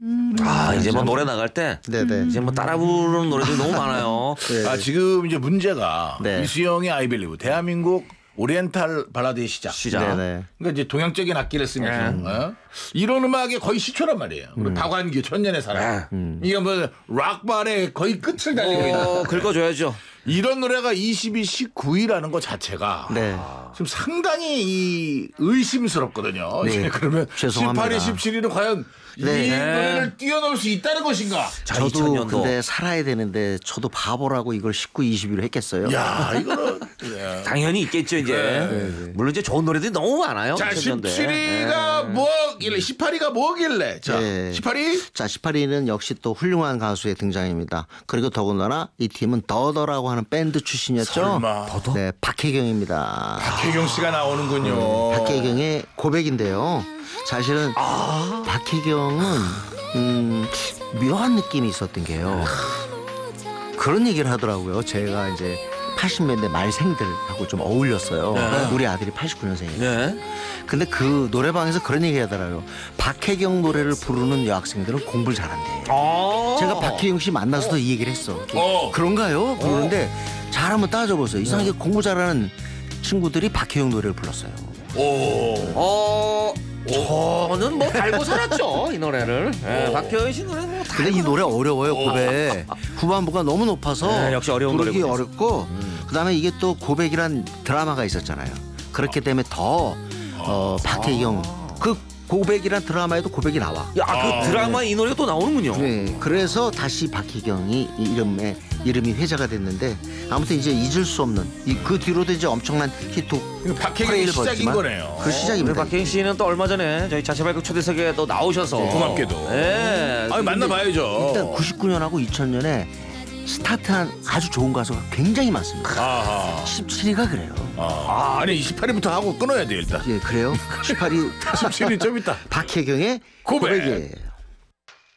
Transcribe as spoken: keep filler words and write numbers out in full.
아 이제 뭐 노래 나갈 때 네네. 이제 뭐 따라 부르는 노래들이 너무 많아요. 네. 아 지금 이제 문제가 네. 이수영의 아이빌리브 대한민국 오리엔탈 발라드의 시작. 시작. 네네. 그러니까 이제 동양적인 악기를 쓰면서 어? 이런 음악의 거의 시초란 말이에요. 그리고 음. 박완규 천년의 사랑. 이게 뭐 락발의 거의 끝을 달리고 있는. 어, 긁어줘야죠. 이런 노래가 이십이, 십구위라는 것 자체가 네. 지금 상당히 이 의심스럽거든요. 네. 그러면 죄송합니다. 십팔 위, 십칠 위는 과연 네. 이 노래를 뛰어넘을 수 있다는 것인가? 자, 저도 이천 년도. 근데 살아야 되는데 저도 바보라고 이걸 십구, 이십 위로 했겠어요. 야, 이거는 예. 당연히 있겠죠 이제. 네. 물론 이제 좋은 노래들이 너무 많아요. 자, 이천 년도에. 십칠 위가 뭐길래 십팔 위가 뭐길래? 자, 네. 십팔 위 자, 십팔 위는 역시 또 훌륭한 가수의 등장입니다. 그리고 더군다나 이 팀은 더더라고 하는 밴드 출신이었죠. 설마. 더더? 네, 박혜경입니다. 박혜경 씨가 나오는군요. 박혜경의 고백인데요. 사실은 박혜경은 음, 묘한 느낌이 있었던 게요. 그런 얘기를 하더라고요. 제가 이제 팔십 년대 말생들하고 좀 어울렸어요. 우리 아들이 팔십구 년생이에요. 네. 근데 그 노래방에서 그런 얘기 하더라고요. 박혜경 노래를 부르는 여학생들은 공부를 잘한대. 아. 제가 박혜경 씨 만나서도 이 얘기를 했어. 어. 그런가요? 그러는데 잘 한번 따져보세요. 이상하게 공부 잘하는 친구들이 박혜경 노래를 불렀어요. 오. 어. 저는 뭐 달고 살았죠 이 노래를. 네, 박효연 씨 노래 뭐 근데 이 노래 어려워요. 고백 후반부가 너무 높아서 네, 역시 어려운 부르기 노래군요. 어렵고 그다음에 이게 또 고백이란 드라마가 있었잖아요. 그렇기 때문에 더 어, 박혜경 그 고백이란 드라마에도 고백이 나와. 야, 그 드라마에 이 노래가 또 나오는군요. 네, 그래서 다시 박혜경이 이 이름에 이름이 회자가 됐는데 아무튼 이제 잊을 수 없는 이, 그 뒤로도 이제 엄청난 히트 박혜경이 시작인 거네요. 그 시작입니다. 우리 박혜경 씨는 또 얼마 전에 저희 자체발굴 초대석에 또 나오셔서 고맙게도. 네. 아니 만나봐야죠. 일단 구십구 년하고 이천 년에 스타트한 아주 좋은 가수가 굉장히 많습니다. 아하. 십칠 위가 그래요. 아, 아니 십팔 위부터 하고 끊어야 돼 일단. 예, 그래요? 십팔 위 십칠 위 좀 있다. 박혜경의 고백. 고백이에요.